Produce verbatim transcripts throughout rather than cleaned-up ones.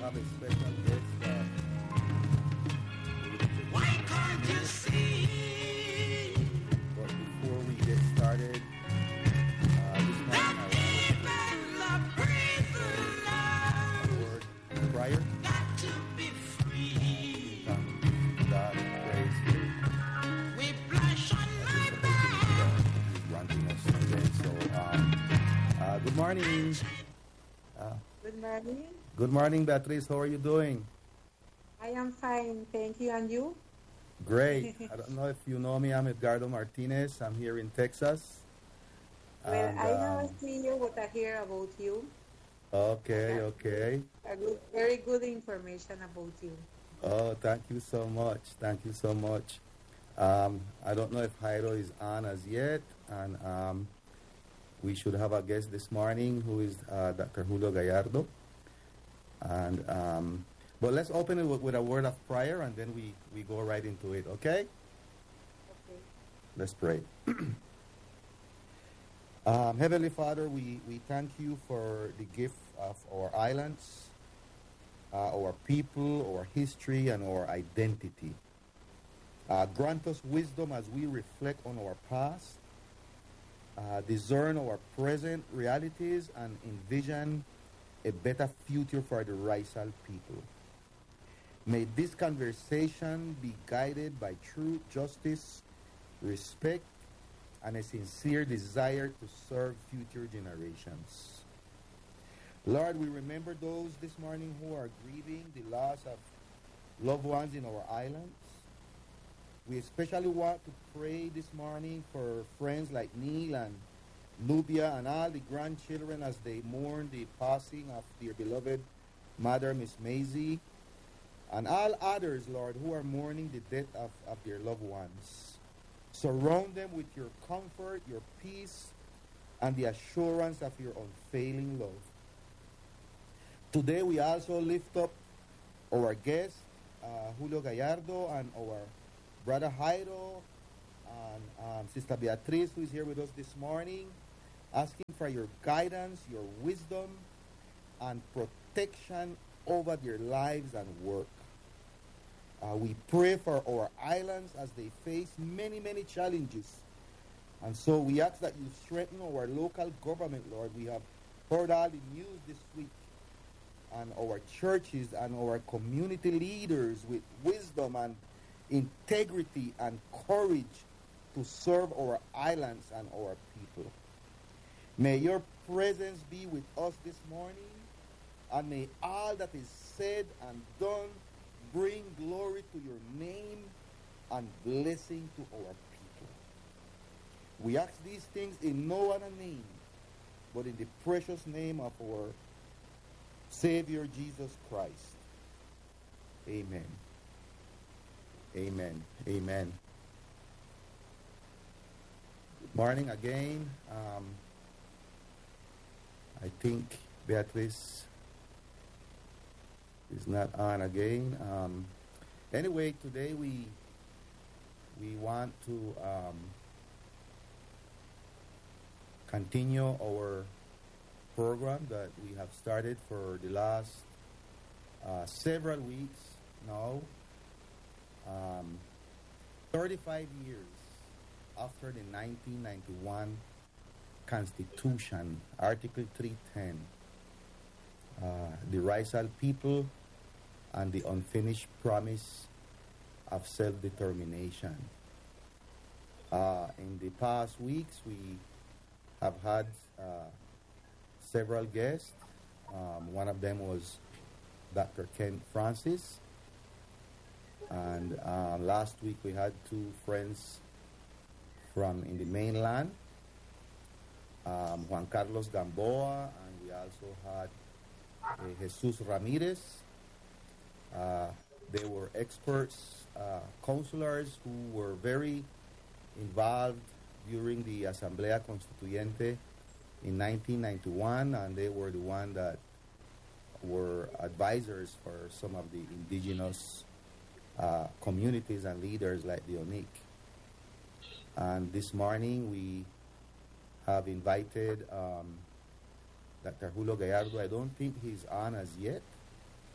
have a special guest. Uh, Why can't you see but before we get started, uh, this morning that I even the prison want a word of prayer. got to be free? Thank God and praise Him. Whiplash on my This back. opportunity that He's granting us again. So, um, uh, good morning. Uh, Good morning. good morning, Beatrice. How are you doing? I am fine, thank you. And you? Great. I don't know if you know me. I'm Edgardo Martinez. I'm here in Texas. Well, And, I never um, see you, but I hear about you. okay, okay. A good, very good information about you. Oh, thank you so much. Thank you so much. Um, I don't know if Jairo is on as yet, and um, we should have a guest this morning who is uh, Doctor Julio Gallardo. And um, but let's open it with, with a word of prayer, and then we, we go right into it. Okay? Okay. Let's pray. um, Heavenly Father, we, we thank you for the gift of our islands, uh, our people, our history, and our identity. Uh, grant us wisdom as we reflect on our past, uh, discern our present realities, and envision a better future for the Raizal people. May this conversation be guided by truth, justice, respect, and a sincere desire to serve future generations. Lord, we remember those this morning who are grieving the loss of loved ones in our islands. We especially want to pray this morning for friends like Neil and Nubia and all the grandchildren as they mourn the passing of their beloved mother, Miss Maisie, and all others, Lord, who are mourning the death of, of their loved ones. Surround them with your comfort, your peace, and the assurance of your unfailing love. Today we also lift up our guest, uh, Julio Gallardo, and our brother Jairo, and um, Sister Beatriz, who is here with us this morning, asking for your guidance, your wisdom, and protection over their lives and work. Uh, we pray for our islands as they face many, many challenges. And so we ask that you strengthen our local government, Lord. We have heard all the news this week, and our churches and our community leaders with wisdom and integrity and courage to serve our islands and our people. May your presence be with us this morning, and may all that is said and done bring glory to your name and blessing to our people. We ask these things in no other name, but in the precious name of our Savior Jesus Christ. Amen. Amen. Amen. Good morning again. Um, I think Beatrice is not on again. Um, anyway, today we we want to um, continue our program that we have started for the last uh, several weeks now. Um, thirty-five years after the nineteen ninety-one Constitution, Article three ten, uh, the Raizal people and the unfinished promise of self-determination. Uh, in the past weeks, we have had uh, several guests. Um, one of them was Doctor Ken Francis. And uh, last week we had two friends from in the mainland, um, Juan Carlos Gamboa, and we also had uh, Jesus Ramirez. Uh, they were experts, uh, counselors who were very involved during the Asamblea Constituyente in nineteen ninety-one, and they were the one that were advisors for some of the indigenous uh, communities and leaders like the Onik. And this morning we have invited um, Doctor Julio Gallardo. I don't think he's on as yet.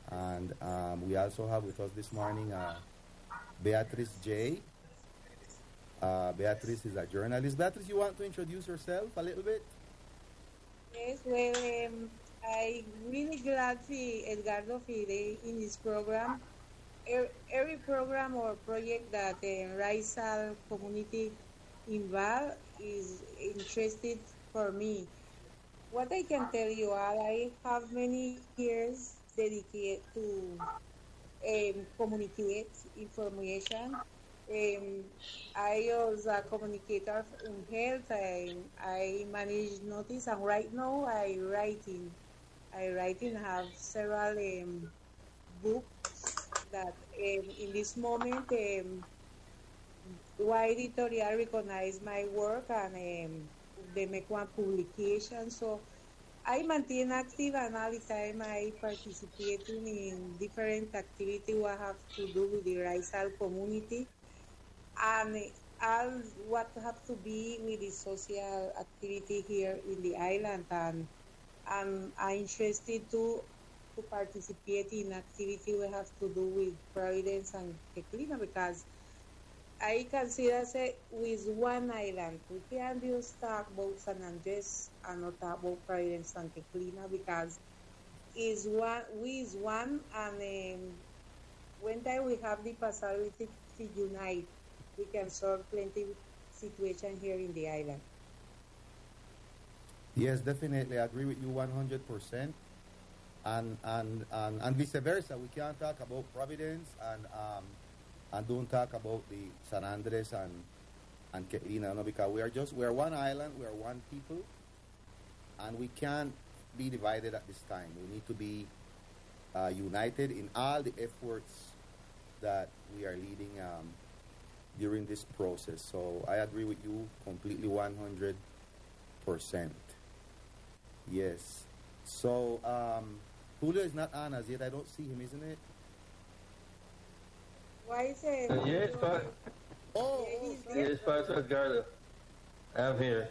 And um, we also have with us this morning uh, Beatrice J. Uh, Beatrice is a journalist. Beatrice, you want to introduce yourself a little bit? Yes, well, um, I really glad to Edgardo Fide in this program. Er- Every program or project that the Raizal community involved is interested for me. What I can tell you all, I have many years dedicated to um, communicate information. Um, I was a communicator in health. I, I manage notice, and right now I writing. I writing have several um, books that um, in this moment um, why editorial recognize my work and um, they make one publication. So I maintain active and all the time I participate in different activity what have to do with the racial community and all what have to be with the social activity here in the island and and I'm interested to to participate in activity we have to do with Providence and Teclina because I consider say with one island we can't just talk about San Andres and not talk about Providence and Teclina because is one we is one and um, when time we have the possibility to unite we can solve plenty situation here in the island. Yes, definitely. I agree with you one hundred percent. And, and, and, and vice versa. We can't talk about Providence and, um, and don't talk about the San Andres and, and Ketlina, no, because we are just, we are one island, we are one people, and we can't be divided at this time. We need to be uh, united in all the efforts that we are leading um, during this process. So I agree with you completely one hundred percent. Yes. So um, Julio is not on as yet. I don't see him, isn't it? Why is it? Uh, yes, pa- Oh, Yeah, oh he's sorry. yes, Pastor Edgardo. I'm here.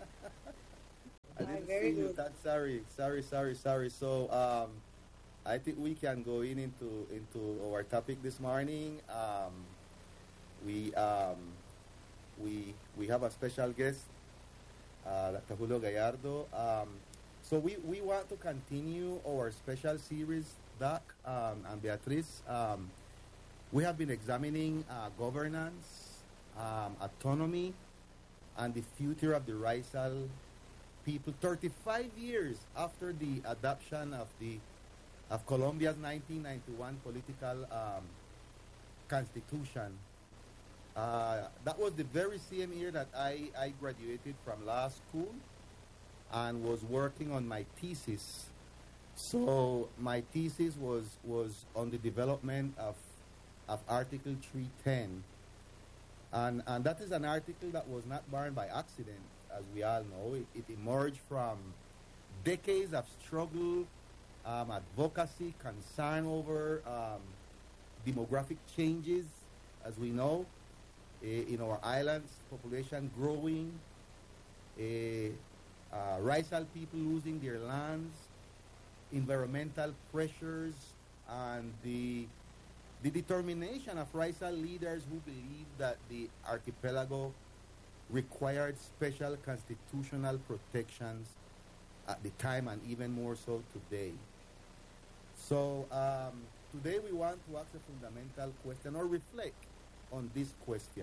I Ah, didn't very see you. good. That, sorry, sorry, sorry, sorry. So um, I think we can go in into into our topic this morning. Um, we um, we we have a special guest, uh, Doctor Julio Gallardo. Um, so we, we want to continue our special series, Doc um, and Beatrice. Um, we have been examining uh, governance, um, autonomy, and the future of the Raizal people thirty-five years after the adoption of the of Colombia's nineteen ninety-one political um, constitution. Uh, that was the very same year that I, I graduated from law school and was working on my thesis. So my thesis was, was on the development of, of Article three ten. And, and that is an article that was not born by accident, as we all know. It, it emerged from decades of struggle, um, advocacy, concern over um, demographic changes, as we know, eh, in our islands, population growing, eh, uh, racial people losing their lands, environmental pressures, and the the determination of racial leaders who believed that the archipelago required special constitutional protections at the time and even more so today. So um, today we want to ask a fundamental question or reflect on this question.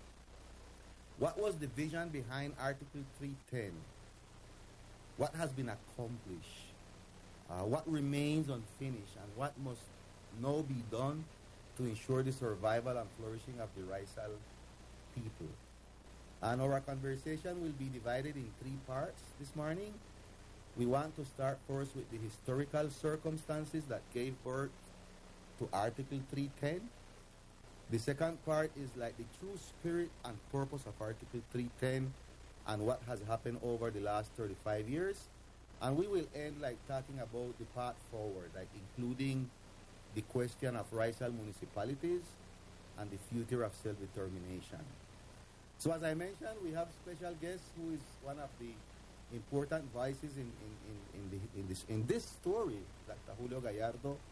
What was the vision behind Article three ten? What has been accomplished? Uh, what remains unfinished? And what must now be done to ensure the survival and flourishing of the Raizal people? And our conversation will be divided in three parts this morning. We want to start first with the historical circumstances that gave birth to Article three ten. The second part is like the true spirit and purpose of Article three ten and what has happened over the last thirty-five years. And we will end like talking about the path forward, like including the question of Raizal municipalities and the future of self-determination. So as I mentioned, we have special guest who is one of the important voices in, in, in, in, the, in, this, in this story, Doctor Julio Gallardo.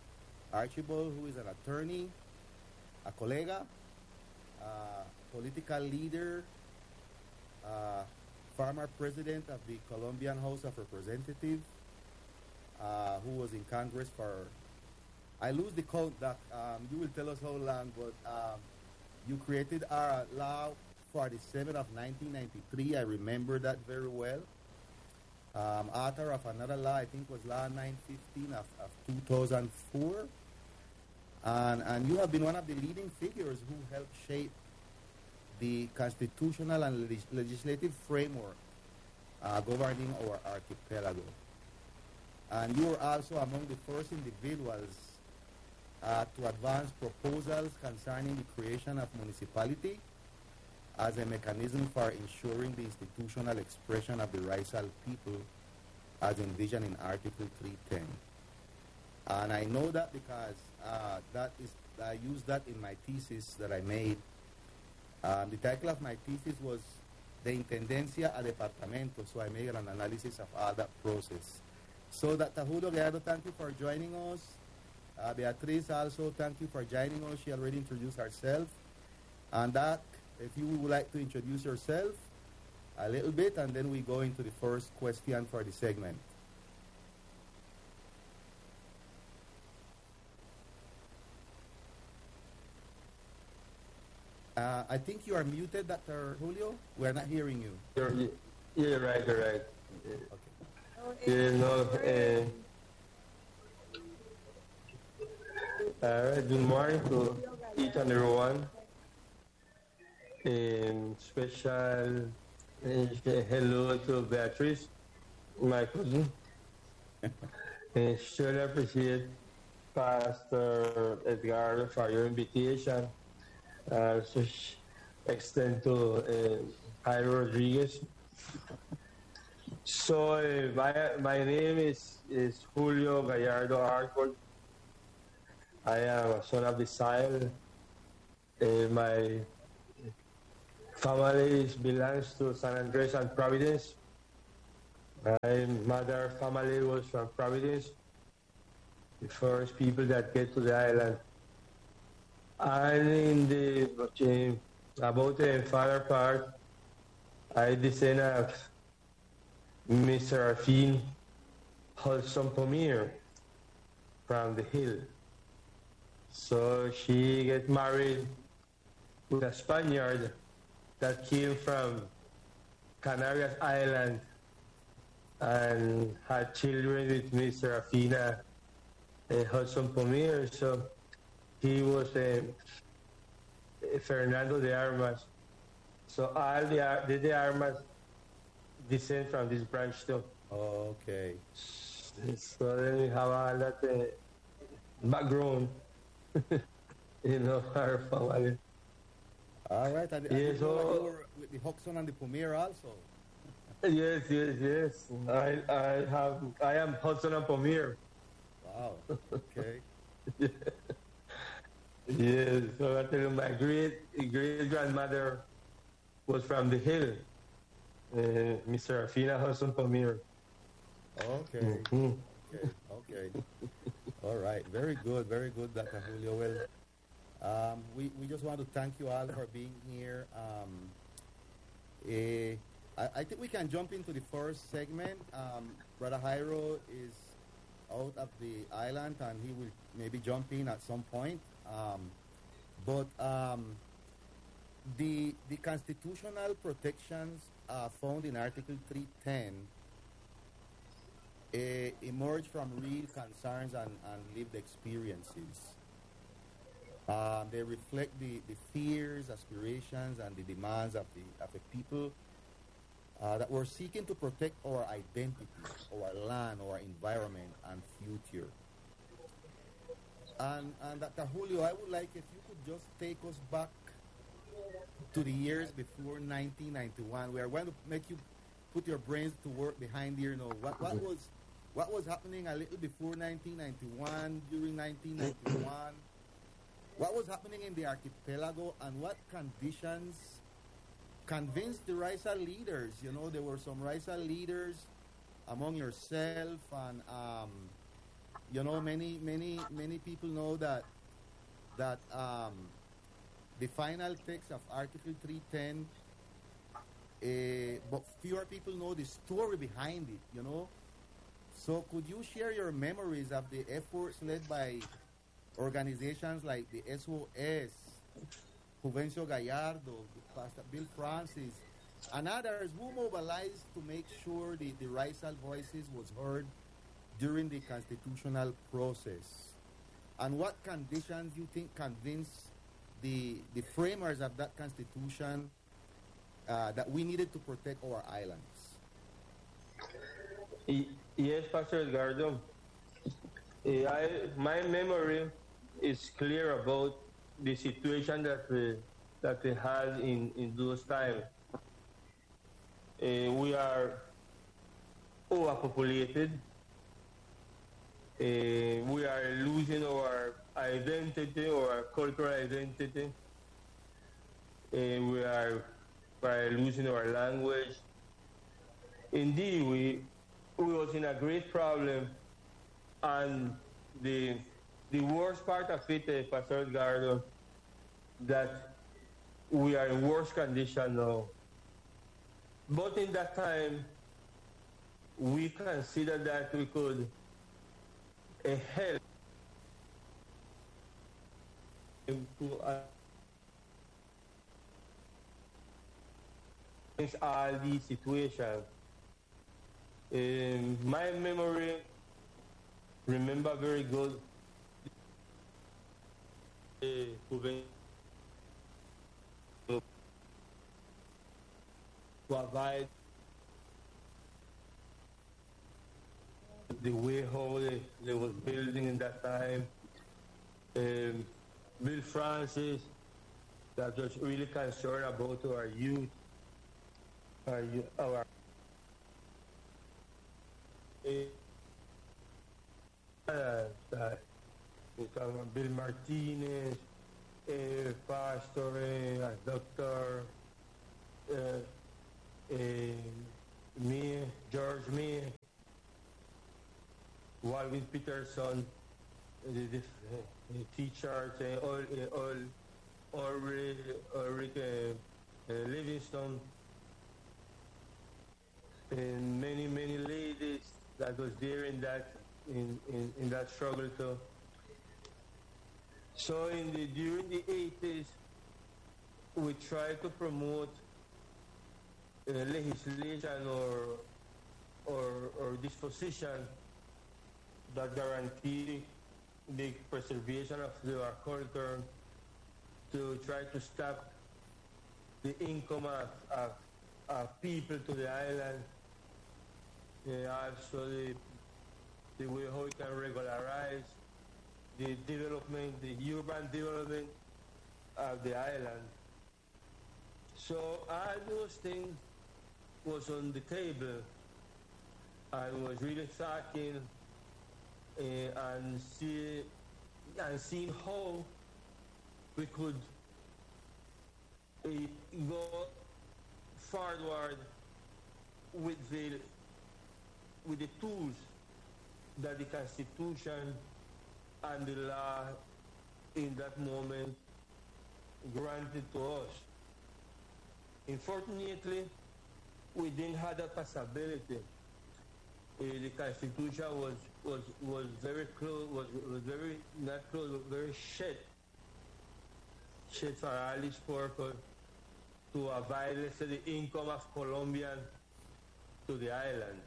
Archibald, who is an attorney, a colega, uh, political leader, uh, former president of the Colombian House of Representatives, uh, who was in Congress for, I lose the count, that um, you will tell us how long, but um, you created our law forty-seven of nineteen ninety-three. I remember that very well. Um, author of another law, I think was law nine fifteen of, of two thousand four. And, and you have been one of the leading figures who helped shape the constitutional and legis- legislative framework uh, governing our archipelago. And you were also among the first individuals uh, to advance proposals concerning the creation of municipality as a mechanism for ensuring the institutional expression of the Raizal people as envisioned in Article three ten. And I know that because uh, that is, I used that in my thesis that I made. Um, the title of my thesis was De Intendencia a Departamento, so I made an analysis of all that process. So Doctor Julio Gallardo, thank you for joining us. Uh, Beatriz also, thank you for joining us. She already introduced herself. And that, if you would like to introduce yourself a little bit, and then we go into the first question for the segment. Uh, I think you are muted, Doctor Julio. We are not hearing you. You're, you- you're right, you're right. Okay. Oh, You know, eh, uh, all right, good morning to each and every one. And special uh, hello to Beatrice, my cousin. And surely appreciate Pastor Edgar for your invitation. Uh, so sh- extend to uh, Jairo Rodriguez. So uh, my, my name is, is Julio Gallardo Arcol. I am a son of the Sahel. Uh, my family is- belongs to San Andres and Providence. My mother family was from Providence, the first people that get to the island. And in the uh, about the father part, I descend of Mister Rafin Hudson Pomir from the hill. So she get married with a Spaniard that came from Canarias Island and had children with Mister Rafina uh, Hudson Pomir. So he was uh, Fernando de Armas. So all the, Ar- the de Armas descend from this branch too. Okay. So then we have all that uh, background, you know, our family. All right. And, and Yeah, you, know so- that you were with the Hodgson and the Pomir also. Yes, yes, yes. I, I have, I am Hudson and Pomir. Wow. Okay. Yes, so I tell you, my great great grandmother was from the hill, uh, Mister Afina Hudson Pomir. Okay. Mhm. Okay. Okay. All right. Very good. Very good, Doctor Julio. Well, um, we, we just want to thank you all for being here. Um, eh, I, I think we can jump into the first segment. Um, Brother Jairo is out of the island and he will maybe jump in at some point. Um, but um, the the constitutional protections uh, found in Article three ten uh, emerge from real concerns and, and lived experiences. Um, they reflect the, the fears, aspirations, and the demands of the of the people uh, that were seeking to protect our identity, our land, our environment, and future. And, and Doctor Julio, I would like if you could just take us back to the years before nineteen ninety-one. We are going to make you put your brains to work behind here. You know, what, what was what was happening a little before nineteen ninety-one, during nineteen ninety-one? What was happening in the archipelago, and what conditions convinced the Raizal leaders? You know, there were some Raizal leaders among yourself and um, You know, many many many people know that that um, the final text of Article three ten, uh, but fewer people know the story behind it. You know, so could you share your memories of the efforts led by organizations like the S O S, Juvencio Gallardo, Pastor Bill Francis, and others who mobilized to make sure the, the racial voices was heard during the constitutional process? And what conditions you think convinced the, the framers of that constitution uh, that we needed to protect our islands? Y- Yes, Pastor Edgardo. Eh, I, my memory is clear about the situation that we, that we had in, in those times. Uh, we are overpopulated. Uh, we are losing our identity, our cultural identity. Uh, we are, we are losing our language. Indeed, we we was in a great problem, and the the worst part of it, uh, Pastor Edgardo, that we are in worse condition now. But in that time, we considered that we could uh, help to uh, against all these situations. In my memory, remember very good uh, Juven- to provide the way how they, they was building in that time. Um, Bill Francis, that was really concerned about our youth, our, yo- our uh, uh, we talk about Bill Martinez, uh, Pastor, uh, Doctor uh, uh, me, George me, Walvin Peterson, the, the, the teachers, uh, all, uh, all, Ulrich, Ulrich uh, uh, Livingston, and many, many ladies that was there in that in, in, in that struggle too. So in the during the eighties, we tried to promote uh, legislation or or or disposition that guarantee the preservation of the, our culture, to try to stop the income of, of, of people to the island. Uh, also the, the way how we can regularize the development, the urban development of the island. So all those things was on the table and was really talking uh, and see and seeing how we could uh, go forward with the with the tools that the Constitution and the law in that moment granted to us. Unfortunately, we didn't have that possibility. Uh, the Constitution was, was, was very close, was, was very, not close, but very short. Short for all this purpose, to avoid, let's say, the income of Colombians to the island.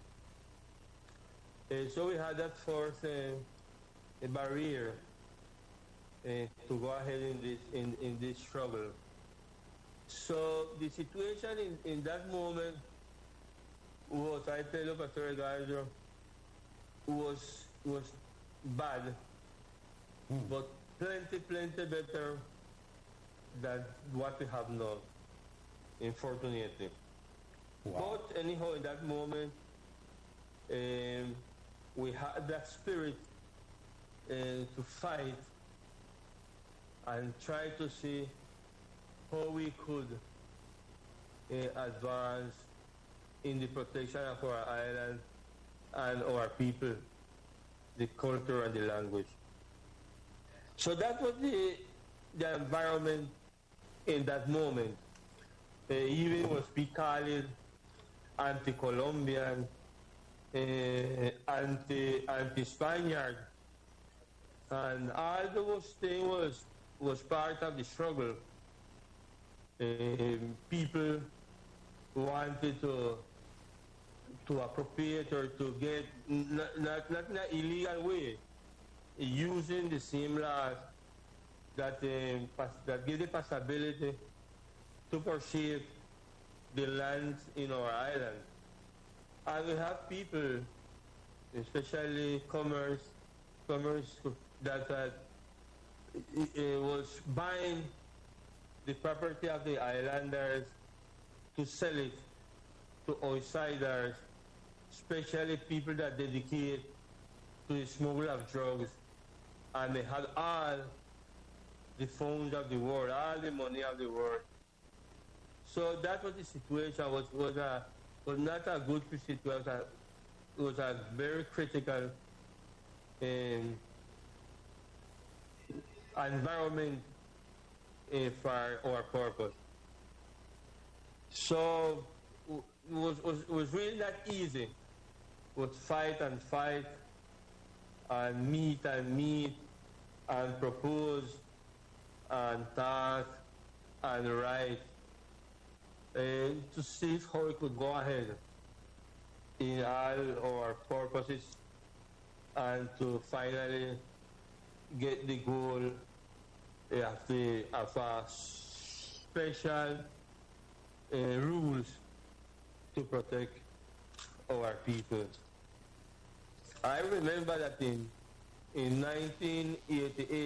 Uh, so we had that force uh, a barrier uh, to go ahead in this in, in this struggle. So the situation in, in that moment was, I tell you, Pastor Edgardo, was was bad, Mm. but plenty, plenty better than what we have now, unfortunately. Wow. But anyhow, in that moment, um, we had that spirit uh, to fight and try to see how we could uh, advance in the protection of our island and our people. the culture and the language. So that was the, the environment in that moment. Uh, even was be called anti-Colombian, uh, anti, anti-Spaniard. And all those things was, was part of the struggle. Uh, people wanted to to appropriate or to get, not, not, not in an illegal way, using the same laws that, um, pas- that give the possibility to perceive the lands in our island. And we have people, especially commerce, commerce that uh, it, it was buying the property of the islanders to sell it to outsiders, especially people that dedicate to the smuggle of drugs. And they had all the phones of the world, all the money of the world. So that was the situation. Was was a was not a good situation. It was a very critical um, environment uh, for our purpose. So it was, was, it was really not easy. It was fight and fight and meet and meet and propose and talk and write and to see how we could go ahead in all our purposes and to finally get the goal of, the, of a special uh, rules to protect our people. I remember that in, in nineteen eighty-eight,